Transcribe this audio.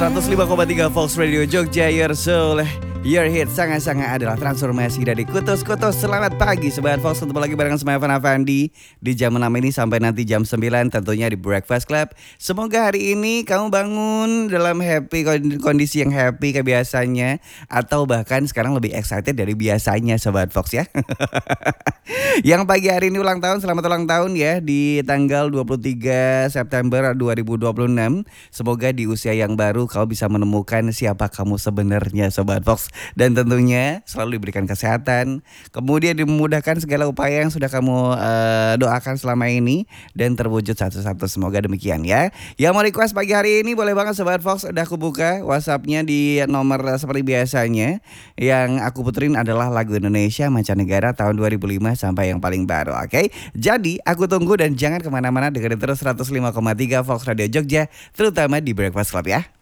105,3 Fox Radio Jogja, Your Soul, Your Hit. Sangat-sangat adalah transformasi dari kutus-kutus. Selamat pagi Sobat Fox, ketemu lagi bareng sama Evan Afandi di jam 6 ini sampai nanti jam 9 tentunya di Breakfast Club. Semoga hari ini kamu bangun dalam kondisi yang happy kayak biasanya, atau bahkan sekarang lebih excited dari biasanya Sobat Fox ya. Yang pagi hari ini ulang tahun, selamat ulang tahun ya di tanggal 23 September 2026. Semoga di usia yang baru kau bisa menemukan siapa kamu sebenarnya Sobat Fox. Dan tentunya selalu diberikan kesehatan, kemudian dimudahkan segala upaya yang sudah kamu doakan selama ini dan terwujud satu-satu. Semoga demikian ya. Yang mau request pagi hari ini boleh banget Sobat Fox. Udah aku buka WhatsAppnya di nomor seperti biasanya. Yang aku puterin adalah lagu Indonesia Mancanegara tahun 2005 sampai yang paling baru. Oke? Jadi aku tunggu dan jangan kemana-mana, dengerin terus 105,3 Fox Radio Jogja, terutama di Breakfast Club ya.